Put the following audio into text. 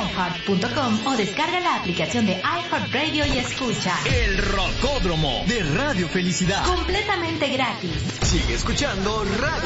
iHeart.com o descarga la aplicación de iHeartRadio y escucha El Rocódromo de Radio Felicidad. completamente gratis. Sigue escuchando Radio